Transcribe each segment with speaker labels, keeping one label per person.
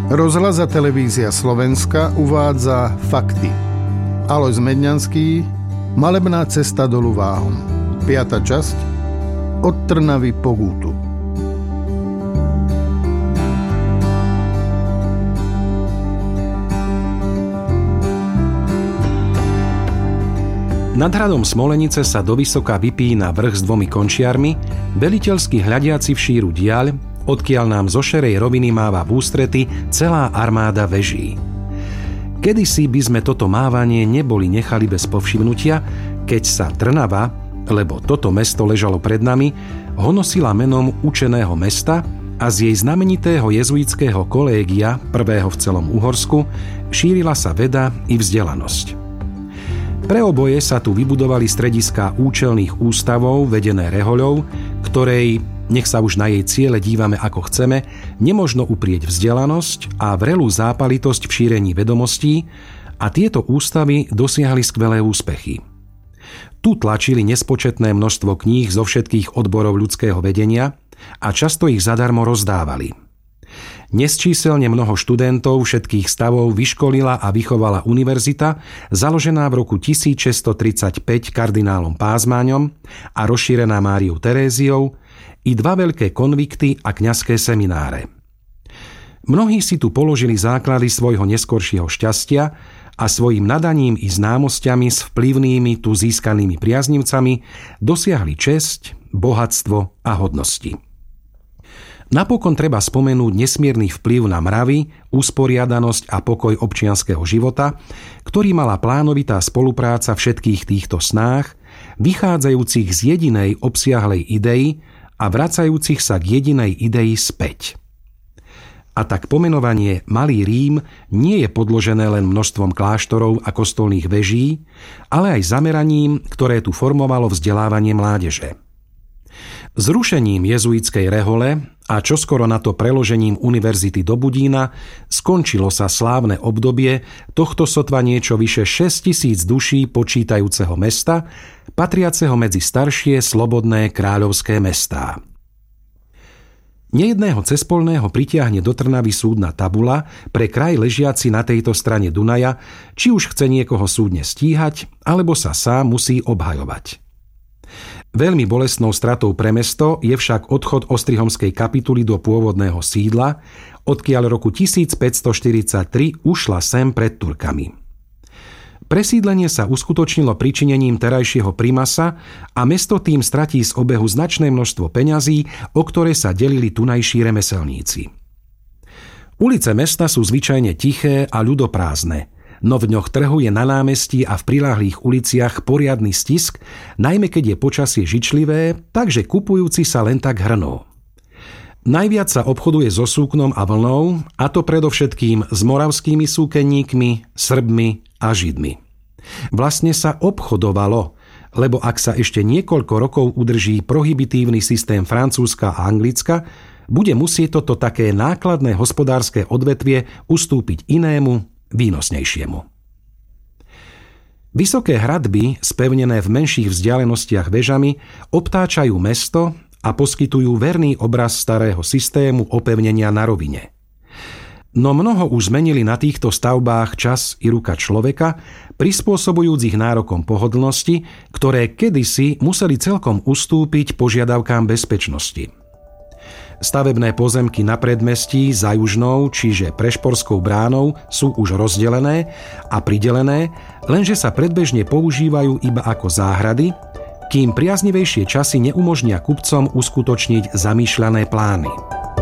Speaker 1: Rozhlas a televízia Slovenska uvádza fakty. Alojz Medňanský, Malebná cesta dolu Váhom. 5. časť. Od Trnavy po Gútu.
Speaker 2: Nad hradom Smolenice sa dovysoka vypína vrch s 2 končiarmi, veliteľsky hľadiaci v šíru diaľ, odkiaľ nám zo šerej roviny máva v ústrety celá armáda veží. Kedysi by sme toto mávanie neboli nechali bez povšimnutia, keď sa Trnava, lebo toto mesto ležalo pred nami, honosila menom učeného mesta a z jej znamenitého jezuitského kolégia, prvého v celom Uhorsku, šírila sa veda i vzdelanosť. Pre oboje sa tu vybudovali strediská účelných ústavov vedené rehoľou, ktorej, nech sa už na jej ciele dívame ako chceme, nemožno uprieť vzdelanosť a vrelú zápalitosť v šírení vedomostí, a tieto ústavy dosiahli skvelé úspechy. Tu tlačili nespočetné množstvo kníh zo všetkých odborov ľudského vedenia a často ich zadarmo rozdávali. Nesčíselne mnoho študentov všetkých stavov vyškolila a vychovala univerzita, založená v roku 1635 kardinálom Pázmáňom a rozšírená Máriou Teréziou, i 2 veľké konvikty a kňazské semináre. Mnohí si tu položili základy svojho neskoršieho šťastia a svojim nadaním i známosťami s vplyvnými tu získanými priaznivcami dosiahli česť, bohatstvo a hodnosti. Napokon treba spomenúť nesmierny vplyv na mravy, usporiadanosť a pokoj občianskeho života, ktorý mala plánovitá spolupráca všetkých týchto snách, vychádzajúcich z jedinej obsiahlej idei a vracajúcich sa k jedinej idei späť. A tak pomenovanie Malý Rím nie je podložené len množstvom kláštorov a kostolných veží, ale aj zameraním, ktoré tu formovalo vzdelávanie mládeže. Zrušením jezuitskej rehole a čoskoro na to preložením univerzity do Budína skončilo sa slávne obdobie tohto sotva niečo vyše 6 000 duší počítajúceho mesta, patriaceho medzi staršie slobodné kráľovské mestá. Nejedného cespolného pritiahne do Trnavy súdna tabula pre kraj ležiaci na tejto strane Dunaja, či už chce niekoho súdne stíhať, alebo sa sám musí obhajovať. Veľmi bolestnou stratou pre mesto je však odchod ostrihomskej kapituly do pôvodného sídla, odkiaľ roku 1543 ušla sem pred Turkami. Presídlenie sa uskutočnilo pričinením terajšieho primasa a mesto tým stratí z obehu značné množstvo peňazí, o ktoré sa delili tunajší remeselníci. Ulice mesta sú zvyčajne tiché a ľudoprázdne, no v dňoch trhu je na námestí a v priľahlých uliciach poriadny stisk, najmä keď je počasie žičlivé, takže kupujúci sa len tak hrnú. Najviac sa obchoduje so súknom a vlnou, a to predovšetkým s moravskými súkenníkmi, Srbmi a Židmi. Vlastne sa obchodovalo, lebo ak sa ešte niekoľko rokov udrží prohibitívny systém Francúzska a Anglicka, bude musieť toto také nákladné hospodárske odvetvie ustúpiť inému, výnosnejšiemu. Vysoké hradby, spevnené v menších vzdialenostiach vežami, obtáčajú mesto a poskytujú verný obraz starého systému opevnenia na rovine. No mnoho už zmenili na týchto stavbách čas i ruka človeka, prispôsobujúc ich nárokom pohodlnosti, ktoré kedysi museli celkom ustúpiť požiadavkám bezpečnosti. Stavebné pozemky na predmestí za južnou, čiže Prešporskou bránou sú už rozdelené a pridelené, lenže sa predbežne používajú iba ako záhrady, kým priaznivejšie časy neumožnia kupcom uskutočniť zamýšľané plány.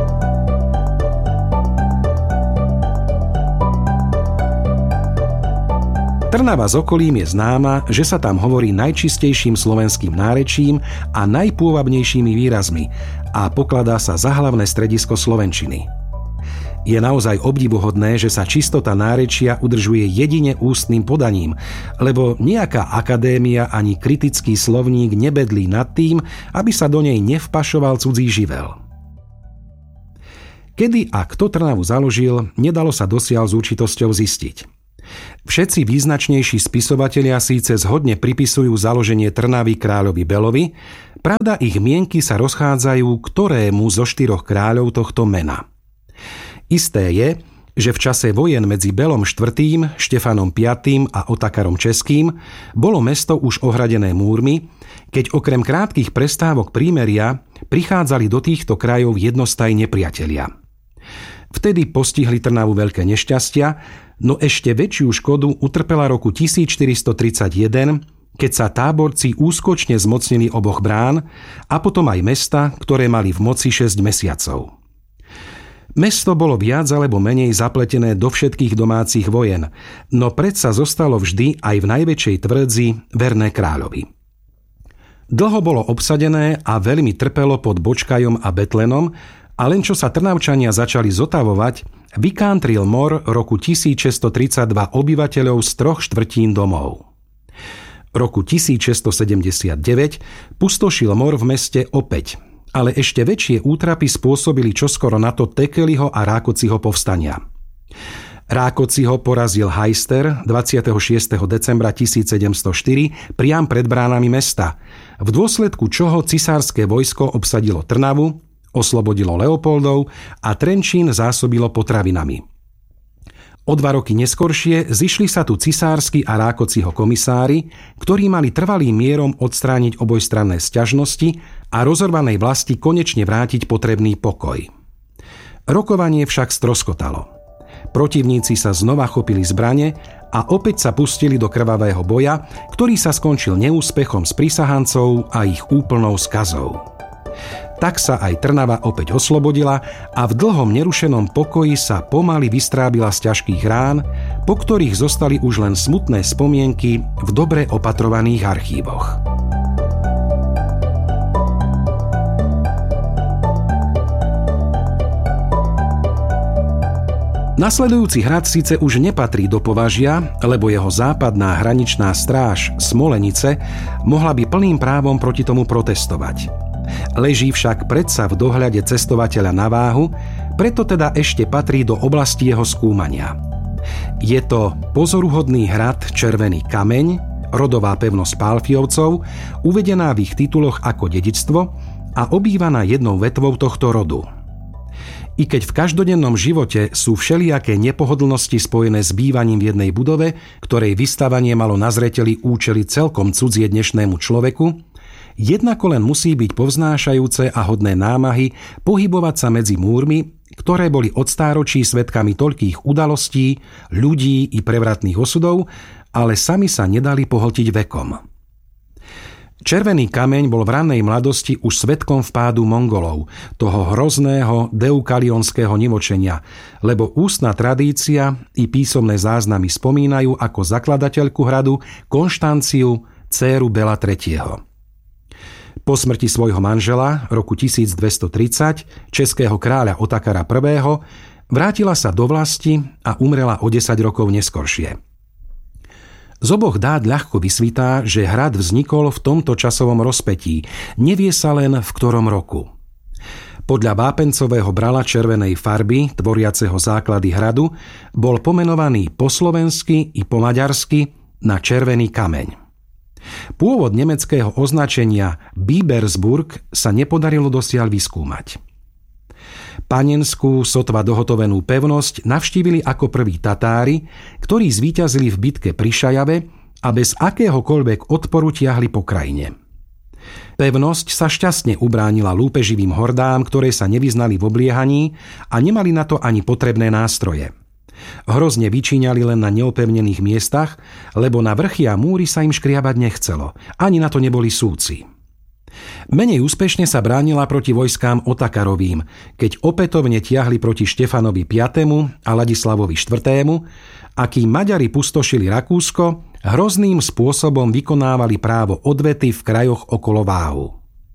Speaker 2: Trnava s okolím je známa, že sa tam hovorí najčistejším slovenským nárečím a najpôvabnejšími výrazmi a pokladá sa za hlavné stredisko slovenčiny. Je naozaj obdivuhodné, že sa čistota nárečia udržuje jedine ústnym podaním, lebo nejaká akadémia ani kritický slovník nebedlí nad tým, aby sa do nej nevpašoval cudzí živel. Kedy a kto Trnavu založil, nedalo sa dosiaľ s určitosťou zistiť. Všetci význačnejší spisovatelia síce zhodne pripisujú založenie Trnavy kráľovi Belovi, pravda ich mienky sa rozchádzajú, ktorému zo 4 kráľov tohto mena. Isté je, že v čase vojen medzi Belom IV., Štefanom V. a Otakarom Českým bolo mesto už ohradené múrmi, keď okrem krátkych prestávok prímeria prichádzali do týchto krajov jednostaj nepriatelia. Vtedy postihli Trnavu veľké nešťastia, no ešte väčšiu škodu utrpela roku 1431, keď sa Táborci úskočne zmocnili oboch brán a potom aj mesta, ktoré mali v moci 6 mesiacov. Mesto bolo viac alebo menej zapletené do všetkých domácich vojen, no predsa zostalo vždy aj v najväčšej tvrdzi verné kráľovi. Dlho bolo obsadené a veľmi trpelo pod Bočkajom a Betlenom, a len čo sa Trnavčania začali zotavovať, vykántril mor roku 1632 obyvateľov z 3/4 domov. Roku 1679 pustošil mor v meste opäť, ale ešte väčšie útrapy spôsobili čoskoro na to Tekeliho a Rákociho povstania. Rákociho porazil Heister 26. decembra 1704 priam pred bránami mesta, v dôsledku čoho cisárske vojsko obsadilo Trnavu, oslobodilo Leopoldov a Trenčín zásobilo potravinami. O 2 roky neskoršie zišli sa tu cisársky a Rákociho komisári, ktorí mali trvalým mierom odstrániť obojstranné sťažnosti a rozorvanej vlasti konečne vrátiť potrebný pokoj. Rokovanie však stroskotalo. Protivníci sa znova chopili zbrane a opäť sa pustili do krvavého boja, ktorý sa skončil neúspechom sprisahancov a ich úplnou skazou. Tak sa aj Trnava opäť oslobodila a v dlhom nerušenom pokoji sa pomaly vystrábila z ťažkých rán, po ktorých zostali už len smutné spomienky v dobre opatrovaných archívoch. Nasledujúci hrad síce už nepatrí do považia, lebo jeho západná hraničná stráž Smolenice mohla by plným právom proti tomu protestovať. Leží však predsa v dohľade cestovateľa na váhu, preto teda ešte patrí do oblasti jeho skúmania. Je to pozoruhodný hrad Červený kameň, rodová pevnosť Pálfiovcov, uvedená v ich tituloch ako dedičstvo a obývaná jednou vetvou tohto rodu. I keď v každodennom živote sú všelijaké nepohodlnosti spojené s bývaním v jednej budove, ktorej vystavanie malo na zreteli účely celkom cudzie dnešnému človeku, jednako len musí byť povznášajúce a hodné námahy pohybovať sa medzi múrmi, ktoré boli od stáročí svedkami toľkých udalostí, ľudí i prevratných osudov, ale sami sa nedali pohltiť vekom. Červený kameň bol v rannej mladosti už svedkom vpádu Mongolov, toho hrozného deukalionského nivočenia, lebo ústna tradícia i písomné záznamy spomínajú ako zakladateľku hradu Konštanciu, dcéru Bela III. Po smrti svojho manžela roku 1230, českého kráľa Otakara I., vrátila sa do vlasti a umrela o 10 rokov neskoršie. Z oboch dát ľahko vysvitá, že hrad vznikol v tomto časovom rozpätí, nevie sa len v ktorom roku. Podľa vápencového brala červenej farby, tvoriaceho základy hradu, bol pomenovaný po slovensky i po maďarsky na Červený kameň. Pôvod nemeckého označenia Bibersburg sa nepodarilo dosiaľ vyskúmať. Panenskú, sotva dohotovenú pevnosť navštívili ako prví Tatári, ktorí zvíťazili v bitke pri Šajave a bez akéhokoľvek odporu tiahli po krajine. Pevnosť sa šťastne ubránila lúpeživým hordám, ktoré sa nevyznali v obliehaní a nemali na to ani potrebné nástroje. Hrozne vyčíňali len na neopevnených miestach, lebo na vrchy a múry sa im škriabať nechcelo, ani na to neboli súci. Menej úspešne sa bránila proti vojskám Otakarovým, keď opätovne tiahli proti Štefanovi V. a Ladislavovi IV., a kým Maďari pustošili Rakúsko, hrozným spôsobom vykonávali právo odvety v krajoch okolo Váhu.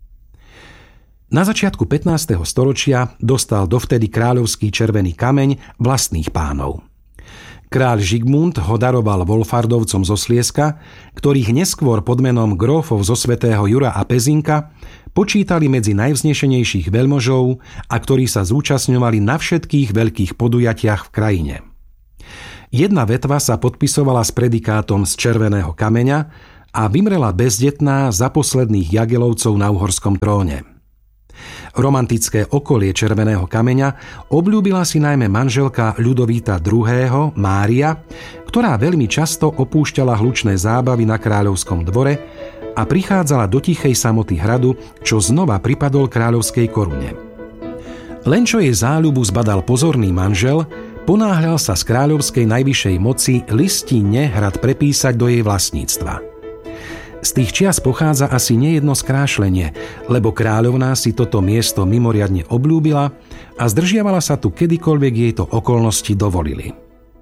Speaker 2: Na začiatku 15. storočia dostal dovtedy kráľovský Červený kameň vlastných pánov. Kráľ Žigmund ho daroval Wolfardovcom zo Slieska, ktorých neskôr pod menom grófov zo svätého Jura a Pezinka počítali medzi najvznešenejších veľmožov a ktorí sa zúčastňovali na všetkých veľkých podujatiach v krajine. Jedna vetva sa podpisovala s predikátom z Červeného kameňa a vymrela bezdetná za posledných Jagelovcov na uhorskom tróne. Romantické okolie Červeného kameňa obľúbila si najmä manželka Ľudovíta II. Mária, ktorá veľmi často opúšťala hlučné zábavy na kráľovskom dvore a prichádzala do tichej samoty hradu, čo znova pripadol kráľovskej korune. Len čo jej záľubu zbadal pozorný manžel, ponáhľal sa z kráľovskej najvyššej moci listinne hrad prepísať do jej vlastníctva. Z tých čias pochádza asi nejedno skrášlenie, lebo kráľovná si toto miesto mimoriadne obľúbila a zdržiavala sa tu kedykoľvek jej to okolnosti dovolili.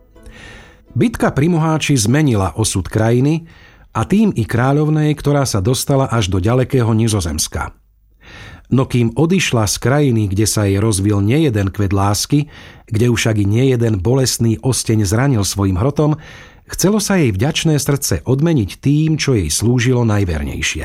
Speaker 2: Bitka pri Moháči zmenila osud krajiny a tým i kráľovnej, ktorá sa dostala až do ďalekého Nizozemska. No kým odišla z krajiny, kde sa jej rozvil nejeden kvet lásky, kde už však i nejeden bolestný osteň zranil svojim hrotom, chcelo sa jej vďačné srdce odmeniť tým, čo jej slúžilo najvernejšie.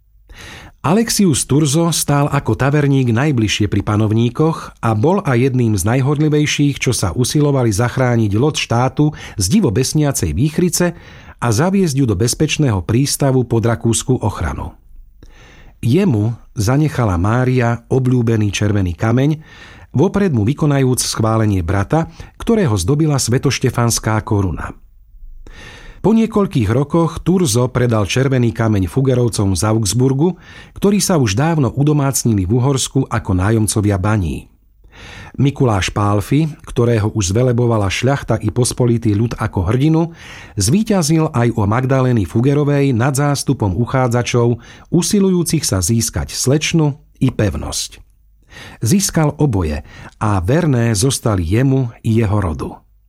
Speaker 2: Alexius Turzo stál ako taverník najbližšie pri panovníkoch a bol aj jedným z najhodlivejších, čo sa usilovali zachrániť loď štátu z divo besniacej výchrice a zaviesť ju do bezpečného prístavu pod rakúsku ochranu. Jemu zanechala Mária obľúbený červený kameň, vopred mu vykonajúc schválenie brata, ktorého zdobila svetoštefanská koruna. Po niekoľkých rokoch Turzo predal červený kameň Fuggerovcom z Augsburgu, ktorí sa už dávno udomácnili v Uhorsku ako nájomcovia baní. Mikuláš Pálfy, ktorého už zvelebovala šľachta i pospolitý ľud ako hrdinu, zvíťazil aj o Magdalény Fuggerovej nad zástupom uchádzačov, usilujúcich sa získať slečnu i pevnosť. Získal oboje a verné zostali jemu i jeho rodu.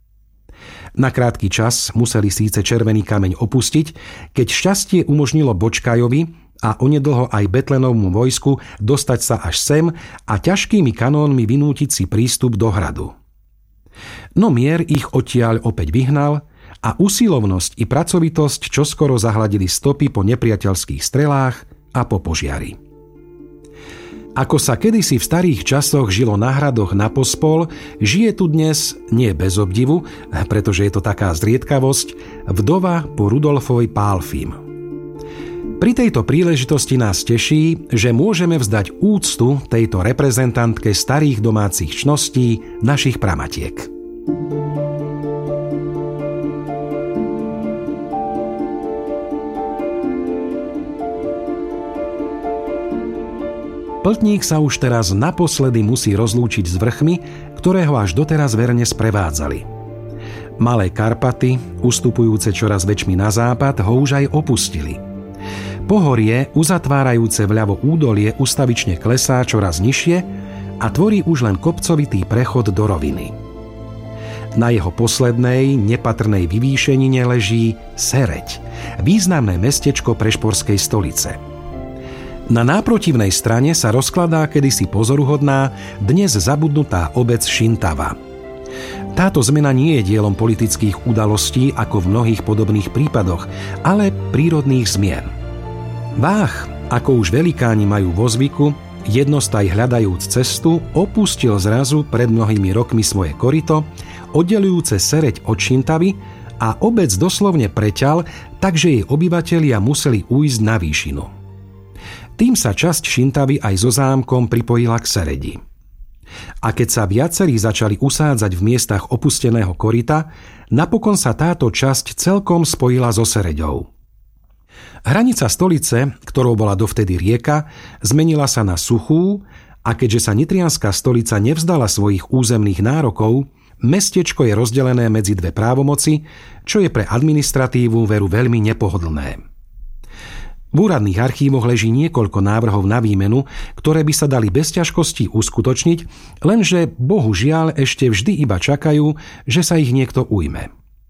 Speaker 2: Na krátky čas museli síce červený kameň opustiť, keď šťastie umožnilo Bočkajovi a onedlho aj Betlenovmu vojsku dostať sa až sem a ťažkými kanónmi vynútiť si prístup do hradu. No mier ich odtiaľ opäť vyhnal a usilovnosť i pracovitosť čoskoro zahladili stopy po nepriateľských strelách a po požiari. Ako sa kedysi v starých časoch žilo na hradoch na pospol, žije tu dnes, nie bez obdivu, pretože je to taká zriedkavosť, vdova po Rudolfovi Pálfym. Pri tejto príležitosti nás teší, že môžeme vzdať úctu tejto reprezentantke starých domácich čností našich pramatiek. Pltník sa už teraz naposledy musí rozlúčiť s vrchmi, ktoré ho až doteraz verne sprevádzali. Malé Karpaty, ustupujúce čoraz väčšmi na západ, ho už aj opustili. Pohorie, uzatvárajúce vľavo údolie, ustavične klesá čoraz nižšie a tvorí už len kopcovitý prechod do roviny. Na jeho poslednej, nepatrnej vyvýšenine leží Sereď, významné mestečko prešporskej stolice. Na náprotivnej strane sa rozkladá kedysi pozoruhodná, dnes zabudnutá obec Šintava. Táto zmena nie je dielom politických udalostí ako v mnohých podobných prípadoch, ale prírodných zmien. Váh, ako už velikáni majú vo zvyku, jednostaj hľadajúc cestu, opustil zrazu pred mnohými rokmi svoje koryto, oddelujúce Sereď od Šintavy a obec doslovne preťal, takže jej obyvatelia museli ujsť na výšinu. Tým sa časť Šintavy aj so zámkom pripojila k Seredi. A keď sa viacerí začali usádzať v miestach opusteného koryta, napokon sa táto časť celkom spojila so Sereďou. Hranica stolice, ktorou bola dovtedy rieka, zmenila sa na suchú a keďže sa nitrianská stolica nevzdala svojich územných nárokov, mestečko je rozdelené medzi dve právomoci, čo je pre administratívu veru veľmi nepohodlné. V úradných archívoch leží niekoľko návrhov na výmenu, ktoré by sa dali bez ťažkostí uskutočniť, lenže bohužiaľ ešte vždy iba čakajú, že sa ich niekto ujme.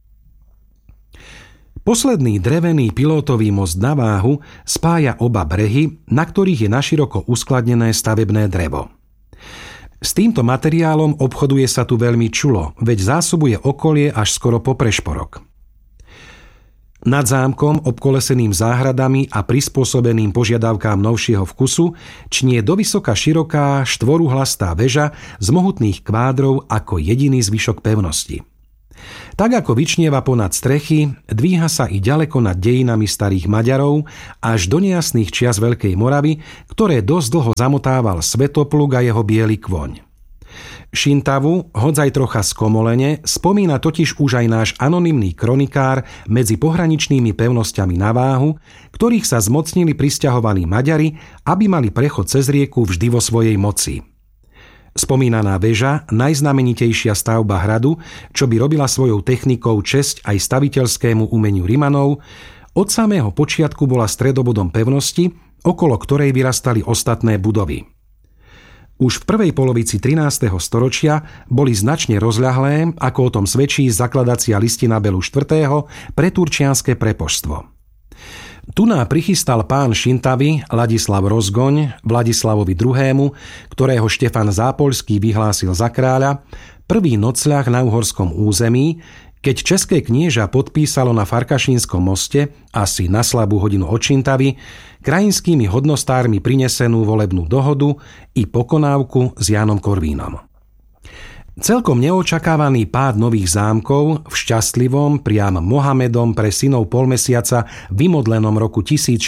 Speaker 2: Posledný drevený pilótový most na Váhu spája oba brehy, na ktorých je naširoko uskladnené stavebné drevo. S týmto materiálom obchoduje sa tu veľmi čulo, veď zásobuje okolie až skoro po Prešporok. Nad zámkom, obkoleseným záhradami a prispôsobeným požiadavkám novšieho vkusu, čnie dovysoka široká štvoruhlastá väža z mohutných kvádrov ako jediný zvyšok pevnosti. Tak ako vyčnieva ponad strechy, dvíha sa i ďaleko nad dejinami starých Maďarov až do nejasných čias Veľkej Moravy, ktoré dosť dlho zamotával Svetopluk a jeho biely kvoň. Šintavu, hodzaj trocha skomolene, spomína totiž už aj náš anonymný kronikár medzi pohraničnými pevnosťami na Váhu, ktorých sa zmocnili prisťahovaní Maďari, aby mali prechod cez rieku vždy vo svojej moci. Spomínaná väža, najznamenitejšia stavba hradu, čo by robila svojou technikou česť aj staviteľskému umeniu Rimanov, od samého počiatku bola stredobodom pevnosti, okolo ktorej vyrastali ostatné budovy. Už v prvej polovici 13. storočia boli značne rozľahlé, ako o tom svedčí zakladacia listina Belu IV. Pre turčianske prepoštstvo. Tuná prichystal pán Šintavy, Ladislav Rozgoň, Vladislavovi II., ktorého Štefan Zápolský vyhlásil za kráľa, prvý nocľah na uhorskom území, keď české knieža podpísalo na Farkašínskom moste, asi na slabú hodinu od Šintavy, krajinskými hodnostármi prinesenú volebnú dohodu i pokonávku s Jánom Korvínom. Celkom neočakávaný pád nových zámkov v šťastlivom, priam Mohamedom pre synov polmesiaca vymodlenom roku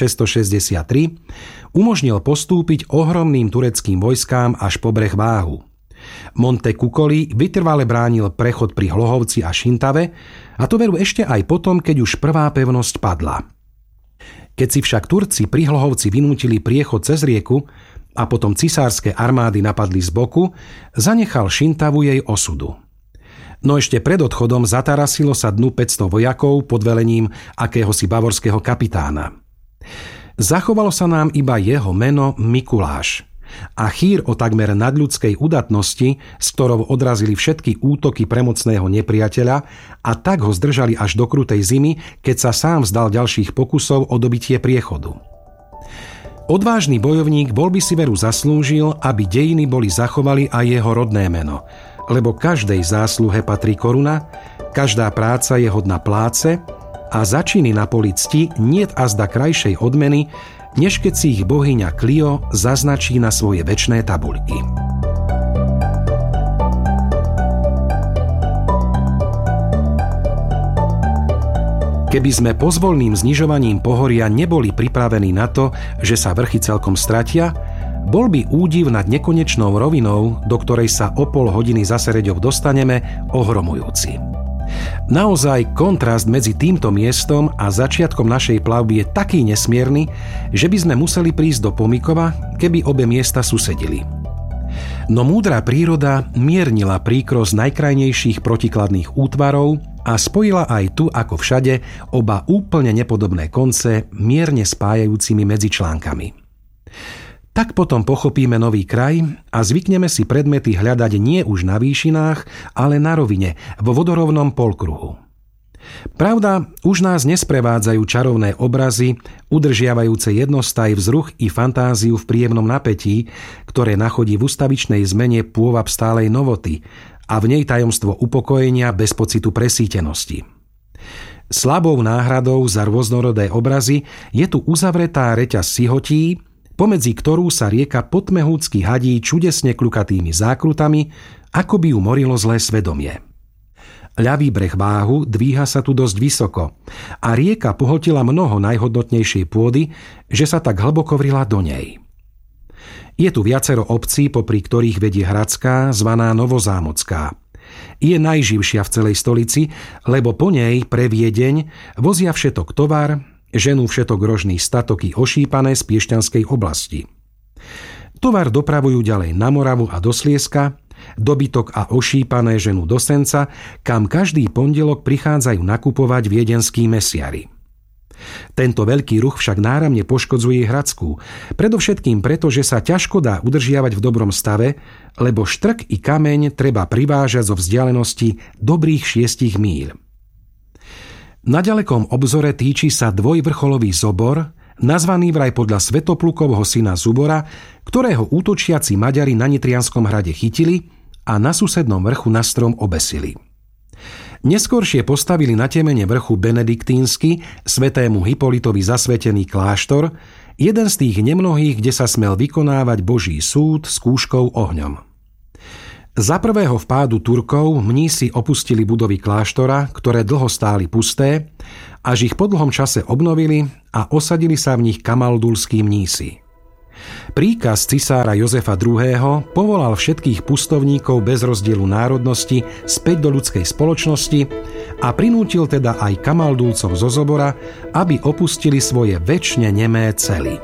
Speaker 2: 1663 umožnil postúpiť ohromným tureckým vojskám až po breh Váhu. Monte Kukoli vytrvale bránil prechod pri Hlohovci a Šintave, a to veru ešte aj potom, keď už prvá pevnosť padla. Keď si však Turci pri Hlohovci vynútili priechod cez rieku a potom cisárske armády napadli z boku, zanechal Šintavu jej osudu. No ešte pred odchodom zatarasilo sa dnu 500 vojakov pod velením akéhosi bavorského kapitána. Zachovalo sa nám iba jeho meno Mikuláš a chýr o takmer nadľudskej udatnosti, s ktorou odrazili všetky útoky premocného nepriateľa a tak ho zdržali až do krutej zimy, keď sa sám vzdal ďalších pokusov o dobitie priechodu. Odvážny bojovník bol by si veru zaslúžil, aby dejiny boli zachovali aj jeho rodné meno, lebo každej zásluhe patrí koruna, každá práca je hodná pláce a za činy na poli cti niet azda krajšej odmeny, než keď si ich bohyňa Clio zaznačí na svoje večné tabuľky. Keby sme pozvolným znižovaním pohoria neboli pripravení na to, že sa vrchy celkom stratia, bol by údiv nad nekonečnou rovinou, do ktorej sa o pol hodiny za Sereďov dostaneme, ohromujúci. Naozaj kontrast medzi týmto miestom a začiatkom našej plavby je taký nesmierny, že by sme museli prísť do Pomykova, keby obe miesta susedili. No múdra príroda miernila príkros najkrajnejších protikladných útvarov a spojila aj tu, ako všade, oba úplne nepodobné konce mierne spájajúcimi medzičlánkami. Tak potom pochopíme nový kraj a zvykneme si predmety hľadať nie už na výšinách, ale na rovine, vo vodorovnom polkruhu. Pravda, už nás nesprevádzajú čarovné obrazy, udržiavajúce jednostaj vzruch i fantáziu v príjemnom napätí, ktoré nachodí v ustavičnej zmene pôvab stálej novoty a v nej tajomstvo upokojenia bez pocitu presýtenosti. Slabou náhradou za rôznorodé obrazy je tu uzavretá reťaz sihotí, pomedzi ktorú sa rieka potmehúcky hadí čudesne kľukatými zákrutami, ako by ju morilo zlé svedomie. Ľavý breh Váhu dvíha sa tu dosť vysoko a rieka pohltila mnoho najhodnotnejšej pôdy, že sa tak hlboko vrila do nej. Je tu viacero obcí, popri ktorých vedie Hradská, zvaná Novozámocká. Je najživšia v celej stolici, lebo po nej pre Viedeň vozia všetok tovar, ženú všetok rožný statok i ošípané z Piešťanskej oblasti. Tovar dopravujú ďalej na Moravu a do Slieska, dobytok a ošípané ženú do Senca, kam každý pondelok prichádzajú nakupovať viedenskí mesiari. Tento veľký ruch však náramne poškodzuje Hradskú, predovšetkým preto, že sa ťažko dá udržiavať v dobrom stave, lebo štrk i kameň treba privážať zo vzdialenosti dobrých 6 míľ. Na ďalekom obzore týči sa dvojvrcholový zobor, nazvaný vraj podľa Svetoplukovho syna Zubora, ktorého útočiaci Maďari na Nitrianskom hrade chytili a na susednom vrchu na strom obesili. Neskôršie postavili na temene vrchu benediktínsky, svätému Hipolitovi zasvetený kláštor, jeden z tých nemnohých, kde sa smel vykonávať Boží súd s kúškou ohňom. Za prvého vpádu Turkov mnísi opustili budovy kláštora, ktoré dlho stáli pusté, až ich po dlhom čase obnovili a osadili sa v nich kamaldulskí mnísi. Príkaz cisára Jozefa II. Povolal všetkých pustovníkov bez rozdielu národnosti späť do ľudskej spoločnosti a prinútil teda aj kamaldulcov zo Zobora, aby opustili svoje večne nemé cely.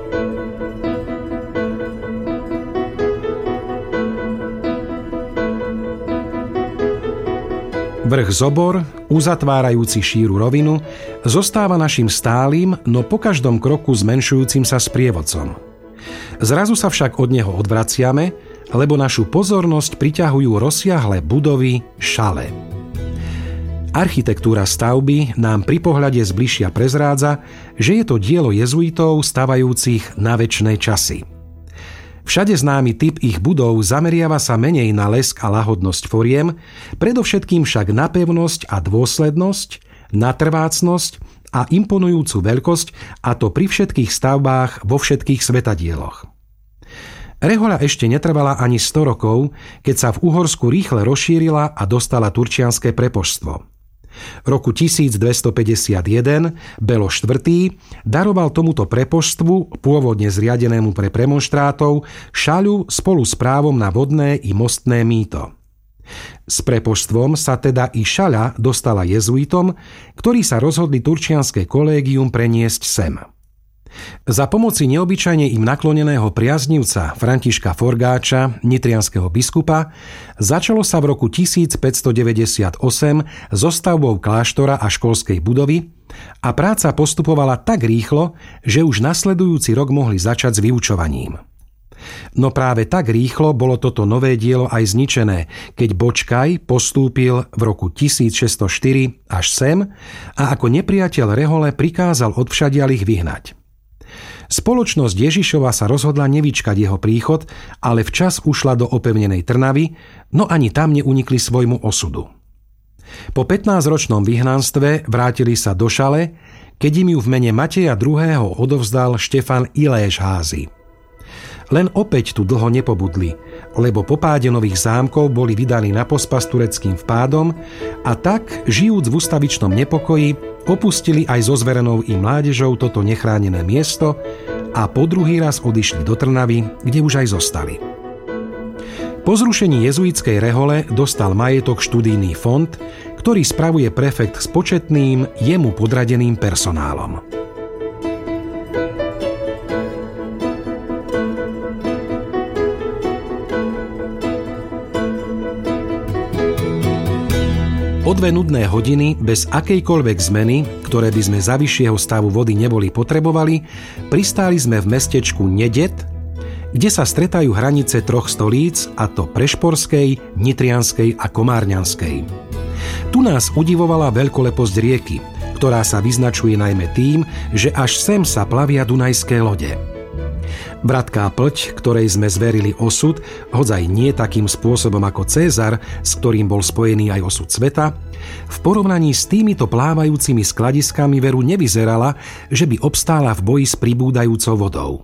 Speaker 2: Vrch Zobor, uzatvárajúci šíru rovinu, zostáva našim stálym, no po každom kroku zmenšujúcim sa sprievodcom. Zrazu sa však od neho odvraciame, lebo našu pozornosť priťahujú rozsiahle budovy šale. Architektúra stavby nám pri pohľade zbližšia prezrádza, že je to dielo jezuitov stavajúcich na večné časy. Všade známy typ ich budov zameriava sa menej na lesk a lahodnosť foriem, predovšetkým však na pevnosť a dôslednosť, na trvácnosť a imponujúcu veľkosť, a to pri všetkých stavbách vo všetkých svetadieloch. Rehoľa ešte netrvala ani 100 rokov, keď sa v Uhorsku rýchle rozšírila a dostala turčianske prepoštstvo. Roku 1251 Belo IV. Daroval tomuto prepoštstvu, pôvodne zriadenému pre premonštrátov, šaľu spolu s právom na vodné i mostné mýto. S prepoštstvom sa teda i šaľa dostala jezuitom, ktorí sa rozhodli turčianske kolégium preniesť sem. Za pomoci neobyčajne im nakloneného priaznivca Františka Forgáča, nitrianskeho biskupa, začalo sa v roku 1598 so stavbou kláštora a školskej budovy a práca postupovala tak rýchlo, že už nasledujúci rok mohli začať s vyučovaním. No práve tak rýchlo bolo toto nové dielo aj zničené, keď Bočkaj postúpil v roku 1604 až sem a ako nepriateľ rehole prikázal odvšadiaľ ich vyhnať. Spoločnosť Ježišova sa rozhodla nevyčkať jeho príchod, ale včas ušla do opevnenej Trnavy, no ani tam neunikli svojmu osudu. Po 15-ročnom vyhnanstve vrátili sa do Šale, keď im ju v mene Mateja II. Odovzdal Štefan Iléš Házy. Len opäť tu dlho nepobudli, lebo po páde nových zámkov boli vydaní na pospas tureckým vpádom a tak, žijúc v ustavičnom nepokoji, opustili aj so zverenou im mládežou toto nechránené miesto a po druhý raz odišli do Trnavy, kde už aj zostali. Po zrušení jezuitskej rehole dostal majetok študijný fond, ktorý spravuje prefekt s početným, jemu podradeným personálom. O 2 nudné hodiny, bez akejkoľvek zmeny, ktoré by sme za vyššieho stavu vody neboli potrebovali, pristáli sme v mestečku Nedet, kde sa stretajú hranice 3 stolíc, a to Prešporskej, Nitrianskej a Komárňanskej. Tu nás udivovala veľkoleposť rieky, ktorá sa vyznačuje najmä tým, že až sem sa plavia dunajské lode. Bratká Plť, ktorej sme zverili osud, hodzaj nie takým spôsobom ako Cézar, s ktorým bol spojený aj osud sveta, v porovnaní s týmito plávajúcimi skladiskami veru nevyzerala, že by obstála v boji s pribúdajúcou vodou.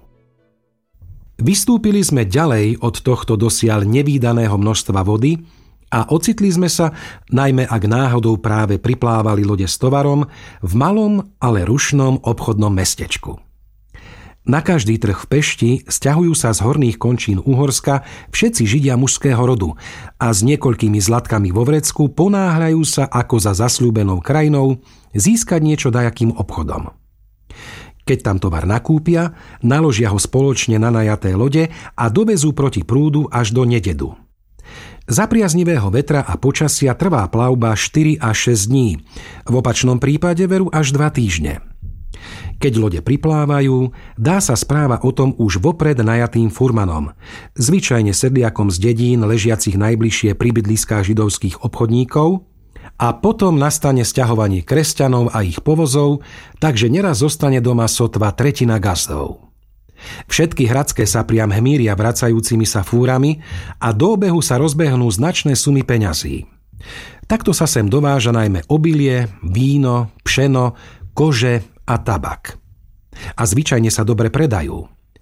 Speaker 2: Vystúpili sme ďalej od tohto dosiaľ nevídaného množstva vody a ocitli sme sa, najmä ak náhodou práve priplávali lode s tovarom, v malom, ale rušnom obchodnom mestečku. Na každý trh v Pešti sťahujú sa z horných končín Uhorska všetci Židia mužského rodu a s niekoľkými zlatkami vo vrecku ponáhľajú sa ako za zasľúbenou krajinou získať niečo dajakým obchodom. Keď tam tovar nakúpia, naložia ho spoločne na najaté lode a dovezú proti prúdu až do Nededu. Za priaznivého vetra a počasia trvá plavba 4 až 6 dní, v opačnom prípade veru až 2 týždne. Keď lode priplávajú, dá sa správa o tom už vopred najatým furmanom, zvyčajne sedliakom z dedín ležiacich najbližšie pri bydliskách židovských obchodníkov, a potom nastane sťahovanie kresťanov a ich povozov, takže neraz zostane doma sotva 1/3 gazdov. Všetky hradské sa priam hmíria vracajúcimi sa fúrami a do obehu sa rozbehnú značné sumy peňazí. Takto sa sem dováža najmä obilie, víno, pšeno, kože a tabak. A zvyčajne sa dobre predajú.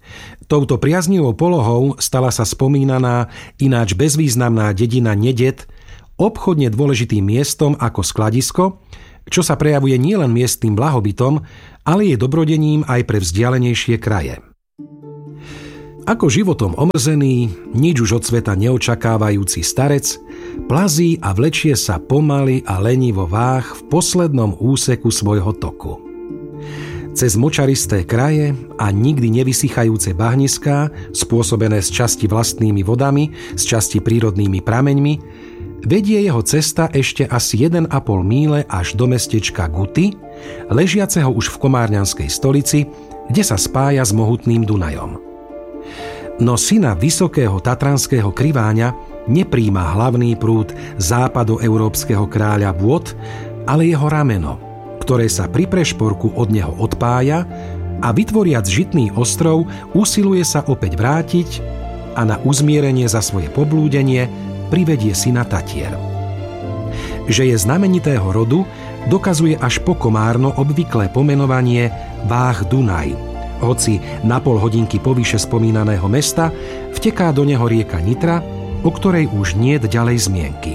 Speaker 2: Touto priaznivou polohou stala sa spomínaná, ináč bezvýznamná dedina Nedet obchodne dôležitým miestom ako skladisko, čo sa prejavuje nielen miestnym blahobytom, ale je dobrodením aj pre vzdialenejšie kraje. Ako životom omrzený, nič už od sveta neočakávajúci starec, plazí a vlečie sa pomaly a lenivo váh v poslednom úseku svojho toku. Cez močaristé kraje a nikdy nevysychajúce bahniská, spôsobené z časti vlastnými vodami, z časti prírodnými prameňmi, vedie jeho cesta ešte asi 1,5 míle až do mestečka Guty, ležiaceho už v komárňanskej stolici, kde sa spája s mohutným Dunajom. No syna vysokého tatranského kriváňa nepríjma hlavný prúd západoeurópskeho kráľa vôd, ale jeho rameno, ktoré sa pri prešporku od neho odpája a vytvoriac žitný ostrov usiluje sa opäť vrátiť a na uzmierenie za svoje poblúdenie privedie syna Tatier. Že je znamenitého rodu, dokazuje až po komárno obvyklé pomenovanie Váh Dunaj. Hoci na pol hodinky povyše spomínaného mesta vteká do neho rieka Nitra, o ktorej už niet ďalej zmienky.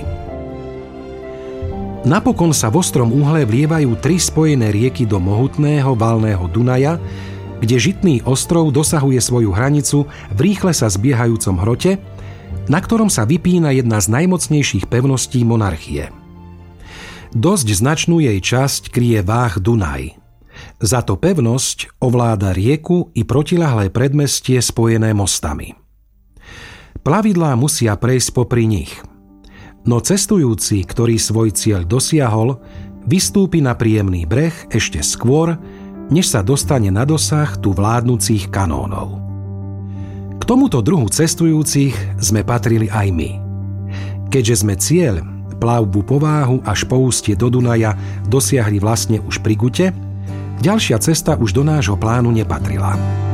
Speaker 2: Napokon sa v ostrom uhle vlievajú 3 spojené rieky do mohutného valného Dunaja, kde žitný ostrov dosahuje svoju hranicu v rýchle sa zbiehajúcom hrote, na ktorom sa vypína jedna z najmocnejších pevností monarchie. Dosť značnú jej časť kryje Váh Dunaj. Za to pevnosť ovláda rieku i protiľahlé predmestie spojené mostami. Plavidlá musia prejsť popri nich. No cestujúci, ktorý svoj cieľ dosiahol, vystúpi na príjemný breh ešte skôr, než sa dostane na dosah tu vládnúcich kanónov. K tomuto druhu cestujúcich sme patrili aj my. Keďže sme cieľ, plavbu po Váhu až po ústie do Dunaja dosiahli vlastne už pri Gute, ďalšia cesta už do nášho plánu nepatrila.